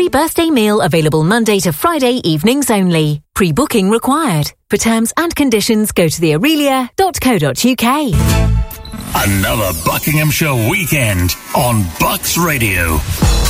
birthday meal available Monday to Friday evenings only. Pre-booking required. For terms and conditions, go to theaurelia.co.uk. Another Buckinghamshire weekend on Bucks Radio.